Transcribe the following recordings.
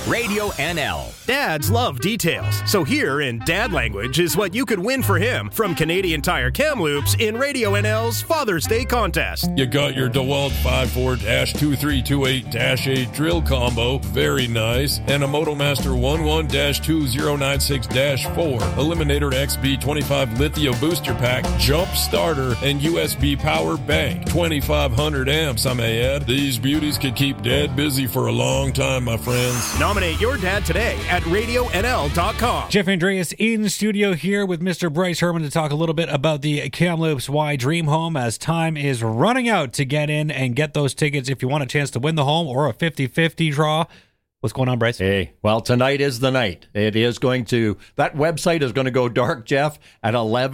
Radio NL. Dads love details, so here in dad language is what you could win for him from Canadian Tire Kamloops in Radio NL's Father's Day contest. You got your DeWalt 54-2328-8 drill combo, very nice, and a Motomaster 11-2096-4 Eliminator XB25 Lithium Booster Pack, Jump Starter, and USB Power Bank. 2,500 amps, I may add. These beauties could keep Dad busy for a long time, my friends. Nominate your dad today at RadioNL.com. Jeff Andreas in studio here with Mr. Bryce Herman to talk a little bit about the Kamloops Y Dream Home as time is running out to get in and get those tickets if you want a chance to win the home or a 50-50 draw. What's going on, Bryce? Hey, well, tonight is the night. That website is going to go dark, Jeff, at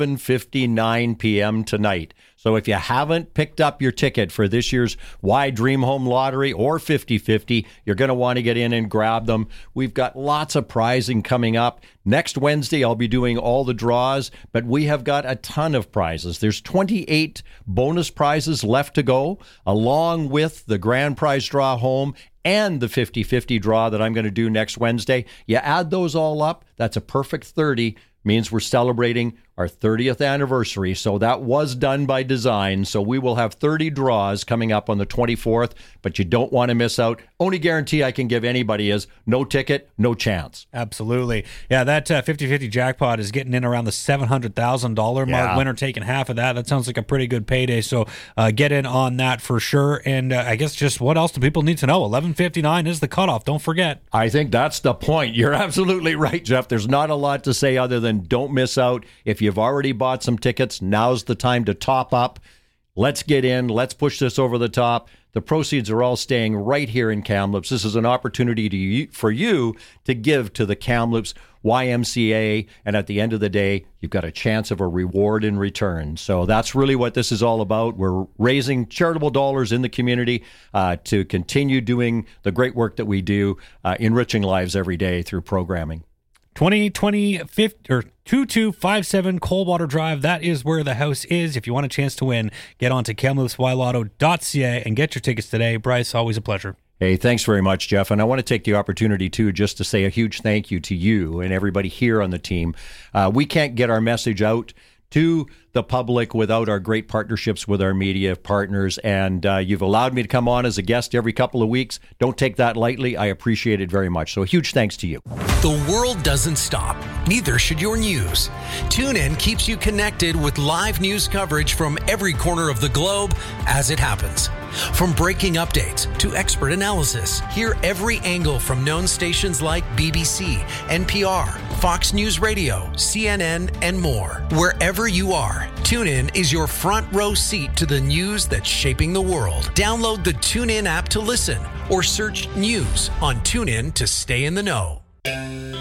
11:59 p.m. tonight. So if you haven't picked up your ticket for this year's Y Dream Home Lottery or 50-50, you're going to want to get in and grab them. We've got lots of prizing coming up. Next Wednesday, I'll be doing all the draws, but we have got a ton of prizes. There's 28 bonus prizes left to go, along with the grand prize draw home and the 50-50 draw that I'm going to do next Wednesday. You add those all up, that's a perfect 30. Means we're celebrating our 30th anniversary. So that was done by design. So we will have 30 draws coming up on the 24th, but you don't want to miss out. Only guarantee I can give anybody is no ticket, no chance. Absolutely. Yeah, that 50-50 jackpot is getting in around the $700,000 mark. Yeah. Winner taking half of that. That sounds like a pretty good payday. So get in on that for sure. And I guess just what else do people need to know? 11:59 is the cutoff. Don't forget. I think that's the point. You're absolutely right, Jeff. There's not a lot to say other than don't miss out. If you've already bought some tickets, now's the time to top up. Let's get in. Let's push this over the top. The proceeds are all staying right here in Kamloops. This is an opportunity for you to give to the Kamloops YMCA, and at the end of the day, you've got a chance of a reward in return. So that's really what this is all about. We're raising charitable dollars in the community to continue doing the great work that we do, enriching lives every day through programming. 2257 Coldwater Drive. That is where the house is. If you want a chance to win, get on to KamloopsYLotto.ca and get your tickets today. Bryce, always a pleasure. Hey, thanks very much, Jeff. And I want to take the opportunity, too, just to say a huge thank you to you and everybody here on the team. We can't get our message out to the public without our great partnerships with our media partners. And you've allowed me to come on as a guest every couple of weeks. Don't take that lightly. I appreciate it very much. So a huge thanks to you. The world doesn't stop. Neither should your news. TuneIn keeps you connected with live news coverage from every corner of the globe as it happens. From breaking updates to expert analysis, hear every angle from known stations like BBC, NPR, Fox News Radio, CNN, and more. Wherever you are, TuneIn is your front row seat to the news that's shaping the world. Download the TuneIn app to listen or search news on TuneIn to stay in the know.